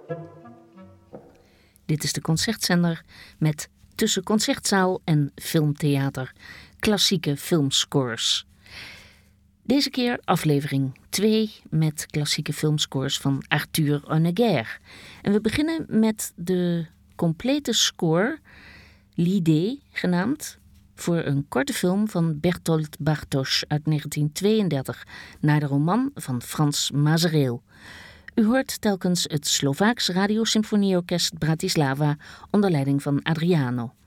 Dit is de Concertzender met tussen concertzaal en filmtheater klassieke filmscores. Deze keer aflevering 2 met klassieke filmscores van Arthur Honegger. En we beginnen met de complete score, L'Idée genaamd, voor een korte film van Bertolt Bartosz uit 1932, naar de roman van Frans Mazereel. U hoort telkens het Slovaaks Radiosymfonieorkest Bratislava onder leiding van Adriano.